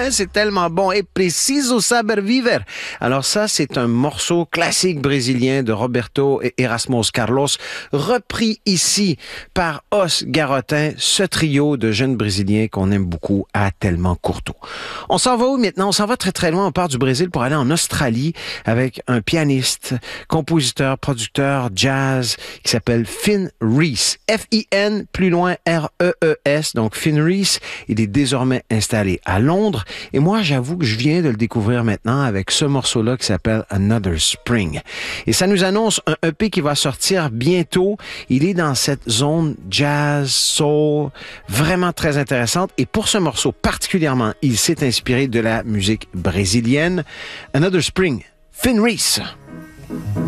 c'est tellement bon. Et Preciso Saber Viver. Alors ça, c'est un morceau classique brésilien de Roberto et Erasmus Carlos, repris ici par Os Garotin, ce trio de jeunes Brésiliens qu'on aime beaucoup à Tellement Courteau. On s'en va où maintenant? On s'en va très très loin. On part du Brésil pour aller en Australie avec un pianiste, compositeur, producteur, jazz qui s'appelle Finn Reese. F-I-N, plus loin R-E-E-S. Donc Finn Reese, il est désormais installé à Londres. Et moi, j'avoue que je viens de le découvrir maintenant avec ce morceau-là qui s'appelle Another Spring. Et ça nous annonce un EP qui va sortir bientôt. Il est dans cette zone jazz, soul, vraiment très intéressante. Et pour ce morceau particulièrement, il s'est inspiré de la musique brésilienne. Another Spring, Finn Reese.